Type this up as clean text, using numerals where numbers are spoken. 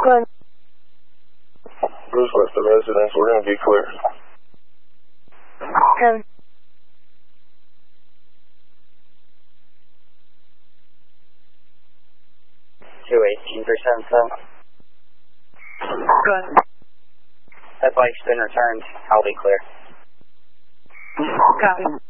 Glenn. Bruce left the residence. We're going to be clear. Kevin. Two 18%, so. Glenn. That bike's been returned. I'll be clear. Copy.